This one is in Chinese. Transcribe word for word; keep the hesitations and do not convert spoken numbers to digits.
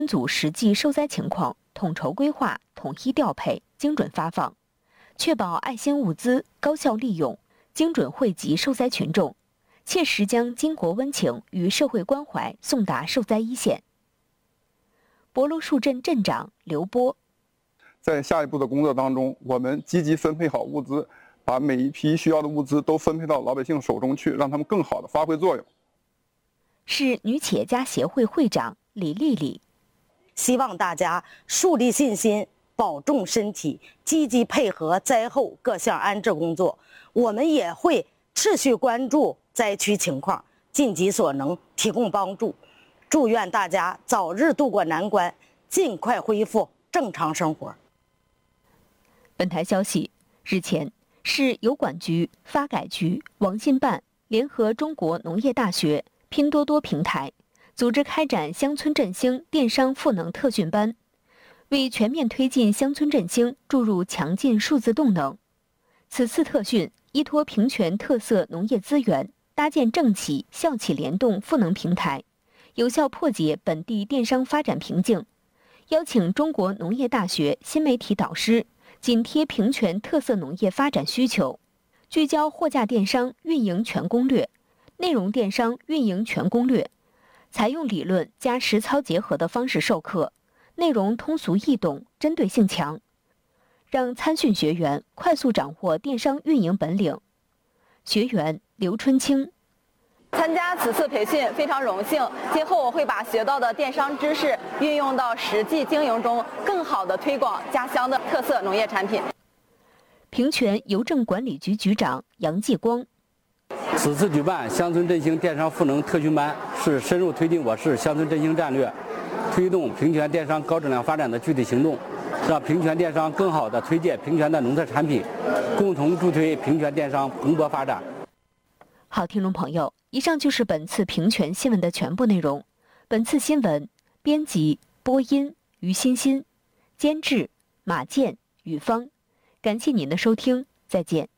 组实际受灾情况，统筹规划，统一调配，精准发放，确保爱心物资高效利用，精准惠及受灾群众，切实将巾帼温情与社会关怀送达受灾一线。博罗树镇镇长刘波， 在下一步的工作当中，我们积极分配好物资，把每一批需要的物资都分配到老百姓手中去，让他们更好的发挥作用。 是女企业家协会会长李丽丽。 希望大家树立信心，保重身体，积极配合灾后各项安置工作。我们也会持续关注灾区情况，尽己所能提供帮助。祝愿大家早日渡过难关，尽快恢复正常生活。 本台消息，日前，市邮管局、发改局、网信办联合中国农业大学、拼多多平台，组织开展乡村振兴电商赋能特训班，为全面推进乡村振兴注入强劲数字动能。此次特训依托平泉特色农业资源，搭建政企校企联动赋能平台，有效破解本地电商发展瓶颈。邀请中国农业大学新媒体导师紧贴平泉特色农业发展需求，聚焦货架电商运营全攻略、内容电商运营全攻略，采用理论加实操结合的方式授课，内容通俗易懂，针对性强，让参训学员快速掌握电商运营本领。学员刘春清。 参加此次培训非常荣幸，今后我会把学到的电商知识运用到实际经营中，更好地推广家乡的特色农业产品。 平泉邮政管理局局长杨继光。 此次举办乡村振兴电商赋能特训班，是深入推进我市乡村振兴战略，推动平泉电商高质量发展的具体行动，让平泉电商更好地推介平泉的农特产品，共同助推平泉电商蓬勃发展。 好，听众朋友，以上就是本次平泉新闻的全部内容。本次新闻编辑播音于欣欣，监制马健、雨芳。感谢您的收听，再见。